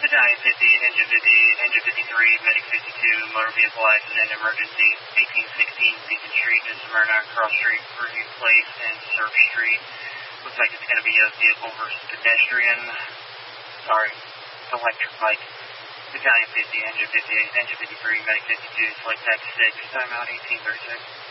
Battalion 50, Engine 50, Engine 53, Medic 52, motor vehicle accident, emergency, 1816 Beacon Street to Smyrna, Cross Street, Review Place, and Surf Street. Looks like it's going to be a vehicle versus pedestrian. Sorry, electric bike. Battalion 50, Engine 58, Engine 53, Medic 52, Select Tax 6, timeout 1836.